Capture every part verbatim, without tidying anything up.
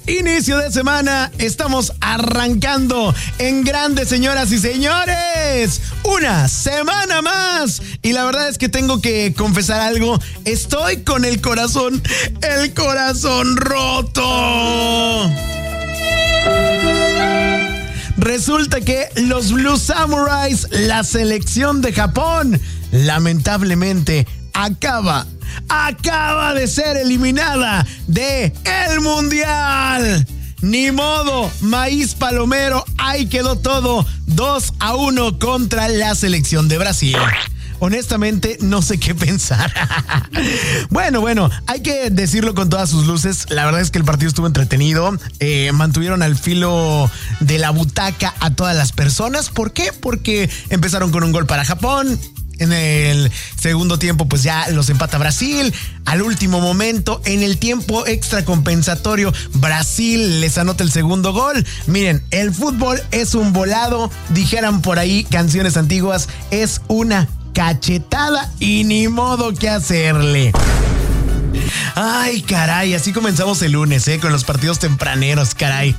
Inicio de semana, estamos arrancando en grande, señoras y señores. Una semana más. Y la verdad es que tengo que confesar algo. Estoy con el corazón, el corazón roto. Resulta que los Blue Samurais, la selección de Japón, lamentablemente acaba Acaba de ser eliminada de el Mundial. Ni modo, maíz palomero, ahí quedó todo. dos a uno contra la selección de Brasil. Honestamente, no sé qué pensar. Bueno, bueno, hay que decirlo con todas sus luces. La verdad es que el partido estuvo entretenido. Eh, mantuvieron al filo de la butaca a todas las personas. ¿Por qué? Porque empezaron con un gol para Japón. En el segundo tiempo, pues ya los empata Brasil. Al último momento, en el tiempo extra compensatorio, Brasil les anota el segundo gol. Miren, el fútbol es un volado. Dijeran por ahí canciones antiguas, es una cachetada y ni modo que hacerle. Ay, caray, así comenzamos el lunes, ¿eh? Con los partidos tempraneros, caray.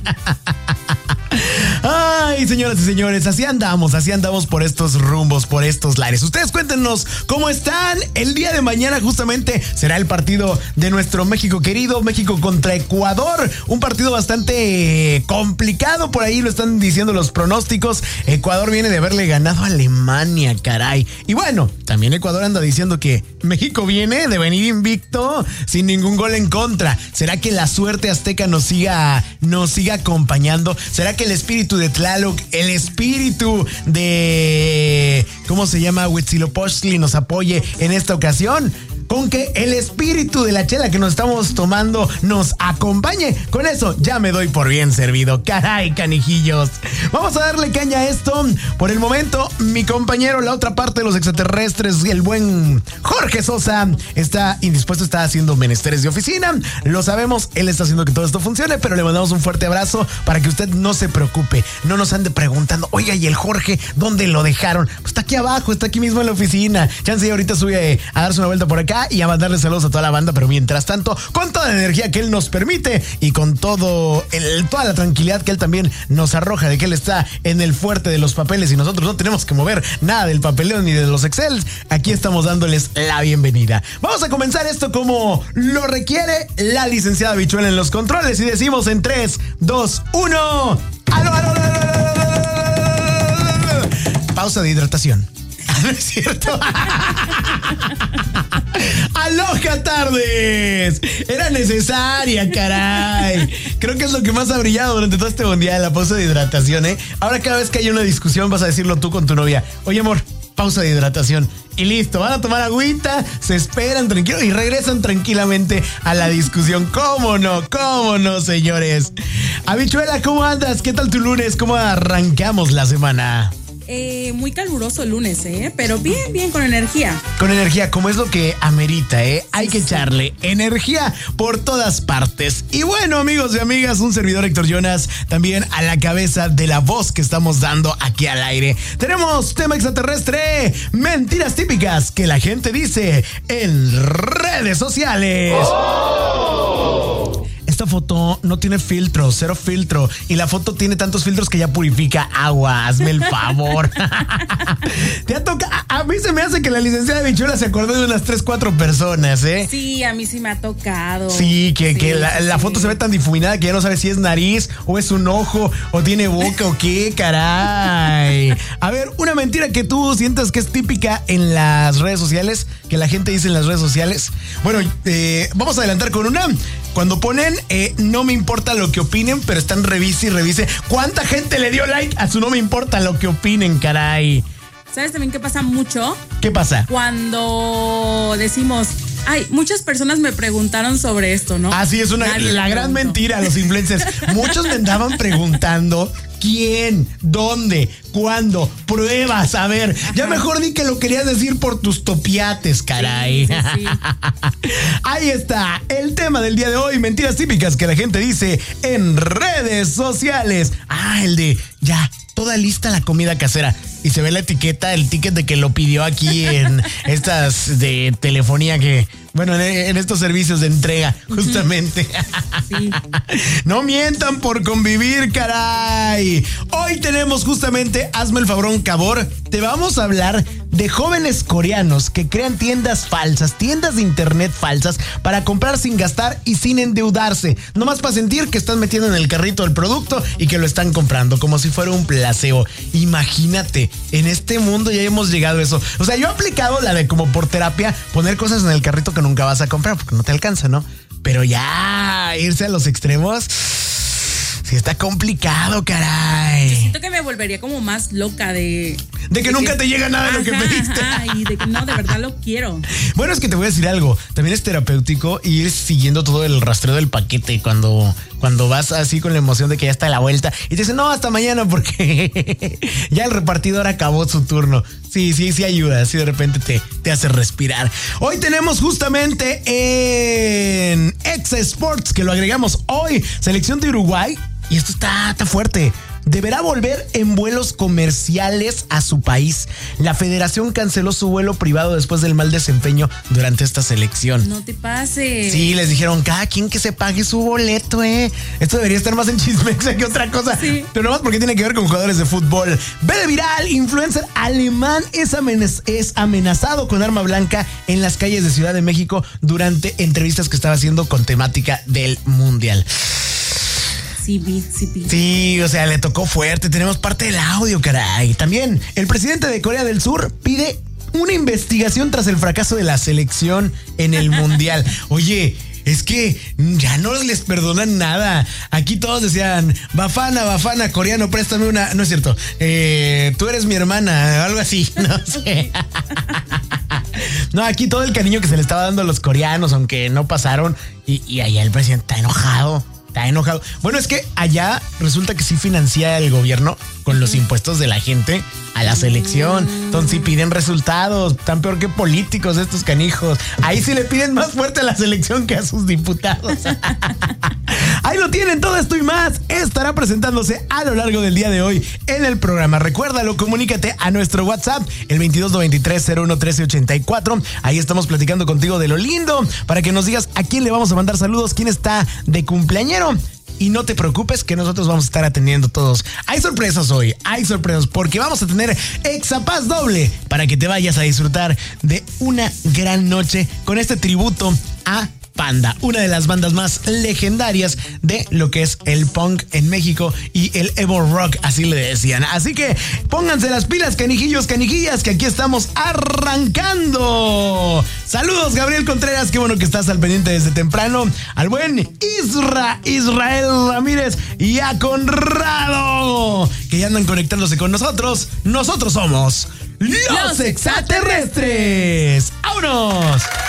Ay, señoras y señores, así andamos, así andamos por estos rumbos, por estos lares. Ustedes cuéntenos cómo están. El día de mañana justamente será el partido de nuestro México querido, México contra Ecuador. Un partido bastante complicado, por ahí lo están diciendo los pronósticos. Ecuador viene de haberle ganado a Alemania, caray. Y bueno, también Ecuador anda diciendo que México viene de venir invicto sin ningún gol en contra. ¿Será que la suerte azteca nos siga, nos siga acompañando? ¿Será que el espíritu de Tlaloc, el espíritu de, ¿cómo se llama? Huitzilopochtli nos apoye en esta ocasión? Con que el espíritu de la chela que nos estamos tomando nos acompañe. Con eso ya me doy por bien servido. Caray, canijillos. Vamos a darle caña a esto. Por el momento, mi compañero, la otra parte de los extraterrestres, el buen Jorge Sosa, está indispuesto, está haciendo menesteres de oficina. Lo sabemos, él está haciendo que todo esto funcione, pero le mandamos un fuerte abrazo para que usted no se preocupe. No nos ande preguntando, oiga, ¿y el Jorge dónde lo dejaron? Pues está aquí abajo, está aquí mismo en la oficina. Chance ahorita sube a darse una vuelta por acá y a mandarle saludos a toda la banda, pero mientras tanto, con toda la energía que él nos permite y con todo el, toda la tranquilidad que él también nos arroja de que él está en el fuerte de los papeles y nosotros no tenemos que mover nada del papeleo ni de los Excel, aquí estamos dándoles la bienvenida. Vamos a comenzar esto como lo requiere la licenciada Bichuela en los controles y decimos en tres, dos, uno. ¡Aló, aló, aló, aló, aló, aló! Pausa de hidratación. ¿No es cierto? ¡Aloha tardes! Era necesaria, caray. Creo que es lo que más ha brillado durante todo este mundial, la pausa de hidratación, ¿eh? Ahora cada vez que hay una discusión vas a decirlo tú con tu novia. Oye, amor, pausa de hidratación. Y listo, van a tomar agüita, se esperan tranquilos y regresan tranquilamente a la discusión. ¿Cómo no? ¿Cómo no, señores? Habichuela, ¿cómo andas? ¿Qué tal tu lunes? ¿Cómo arrancamos la semana? Eh, muy caluroso el lunes, ¿eh? Pero bien, bien, con energía. Con energía, como es lo que amerita, ¿eh? Hay que echarle energía por todas partes. Y bueno, amigos y amigas, un servidor Héctor Jonas, también a la cabeza de la voz que estamos dando aquí al aire. Tenemos tema extraterrestre, mentiras típicas que la gente dice en redes sociales. ¡Oh! Esta foto no tiene filtro, cero filtro. Y la foto tiene tantos filtros que ya purifica agua. Hazme el favor. Te ha tocado. A, a mí se me hace que la licenciada Bichuela se acordó de unas tres, cuatro personas, ¿eh? Sí, a mí sí me ha tocado. Sí, que, sí, que la, la sí. foto se ve tan difuminada que ya no sabes si es nariz o es un ojo o tiene boca o qué, caray. A ver, una mentira que tú sientas que es típica en las redes sociales, que la gente dice en las redes sociales. Bueno, eh, vamos a adelantar con una. Cuando ponen, eh, no me importa lo que opinen, pero están revise y revise. ¿Cuánta gente le dio like a su no me importa lo que opinen, caray? ¿Sabes también qué pasa mucho? ¿Qué pasa? Cuando decimos, ay, muchas personas me preguntaron sobre esto, ¿no? Así es una Nadie la gran mentira, los influencers. Muchos me andaban preguntando quién, dónde, cuándo, pruebas, a ver. Ajá. Ya mejor di que lo querías decir por tus topiates, caray. Sí, sí, sí. Ahí está, el tema del día de hoy, mentiras típicas que la gente dice en redes sociales. Ah, el de ya, toda lista la comida casera. y se ve la etiqueta, el ticket de que lo pidió aquí en estas de telefonía que... Bueno, en, en estos servicios de entrega, justamente. Sí. No mientan por convivir, caray. Hoy tenemos justamente, hazme el fabrón, Cabor. Te vamos a hablar de jóvenes coreanos que crean tiendas falsas, tiendas de internet falsas para comprar sin gastar y sin endeudarse. Nomás para sentir que están metiendo en el carrito el producto y que lo están comprando como si fuera un placebo. Imagínate, en este mundo ya hemos llegado a eso. O sea, yo he aplicado la de como por terapia, poner cosas en el carrito que nunca vas a comprar porque no te alcanza, ¿no? Pero ya irse a los extremos, sí está complicado, caray. Yo siento que me volvería como más loca de... De que de nunca que, te llega nada de lo que pediste. Ajá, y de que no, de verdad lo quiero. Bueno, es que te voy a decir algo. También es terapéutico ir siguiendo todo el rastreo del paquete cuando, cuando vas así con la emoción de que ya está a la vuelta y te dicen, no, hasta mañana porque ya el repartidor acabó su turno. Sí, sí, sí ayuda. Así de repente te, te hace respirar. Hoy tenemos justamente en Exa Sports, que lo agregamos hoy, selección de Uruguay. Y esto está, está fuerte. Deberá volver en vuelos comerciales a su país. La federación canceló su vuelo privado después del mal desempeño durante esta selección. No te pases. Sí, les dijeron, cada quien que se pague su boleto, eh. Esto debería estar más en Chismexa que otra cosa. Sí. Pero nomás porque tiene que ver con jugadores de fútbol. Ve viral, influencer alemán es, amenaz- es amenazado con arma blanca en las calles de Ciudad de México durante entrevistas que estaba haciendo con temática del Mundial. Sí, vi, sí, vi. Sí, o sea, le tocó fuerte. Tenemos parte del audio, caray. También, el presidente de Corea del Sur pide una investigación tras el fracaso de la selección en el Mundial. Oye, es que ya no les perdonan nada. Aquí todos decían, Bafana, Bafana, coreano, préstame una. No es cierto. Eh, tú eres mi hermana, algo así. No sé. No, aquí todo el cariño que se le estaba dando a los coreanos, aunque no pasaron. Y, y allá el presidente está enojado. Está enojado. Bueno, es que allá resulta que sí financia el gobierno con los impuestos de la gente a la selección. Entonces sí piden resultados. Tan peor que políticos estos canijos. Ahí sí le piden más fuerte a la selección que a sus diputados. Ahí lo tienen, todo esto y más estará presentándose a lo largo del día de hoy en el programa. Recuérdalo, comunícate a nuestro WhatsApp, el veintidós veintitrés cero uno trece ochenta y cuatro. Ahí estamos platicando contigo de lo lindo para que nos digas a quién le vamos a mandar saludos, quién está de cumpleañero. Y no te preocupes que nosotros vamos a estar atendiendo todos. Hay sorpresas hoy, hay sorpresas porque vamos a tener Exapaz doble para que te vayas a disfrutar de una gran noche con este tributo a Panda, una de las bandas más legendarias de lo que es el punk en México y el Evo Rock, así le decían. Así que pónganse las pilas, canijillos, canijillas, que aquí estamos arrancando. Saludos, Gabriel Contreras, qué bueno que estás al pendiente desde temprano. Al buen Isra, Israel Ramírez y a Conrado, que ya andan conectándose con nosotros. Nosotros somos los, los extraterrestres. ¡Vámonos!